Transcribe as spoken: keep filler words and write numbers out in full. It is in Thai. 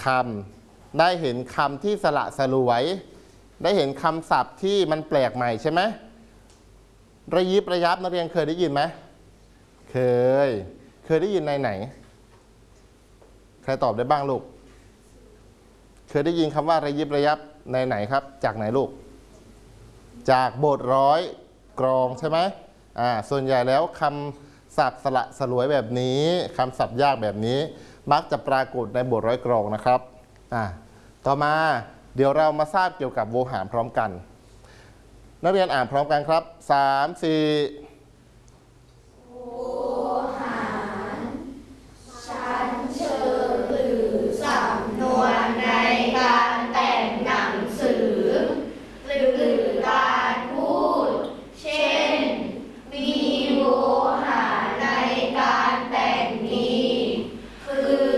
คำได้เห็นคำที่สละสลวยได้เห็นคำศัพท์ที่มันแปลกใหม่ใช่ไหมระยิบระยับนักเรียนเคยได้ยินไหมเคยเคยได้ยินในไหนใครตอบได้บ้างลูกเคยได้ยินคำว่าระยิบระยับในไหนครับจากไหนลูกจากบทร้อยกรองใช่ไหมอ่าส่วนใหญ่แล้วคำศัพท์สละสลวยแบบนี้คำศัพท์ยากแบบนี้มักจะปรากฏในบทร้อยกรองนะครับอ่าต่อมาเดี๋ยวเรามาทราบเกี่ยวกับโวหารพร้อมกันนักเรียนอ่านพร้อมกันครับสาม สี่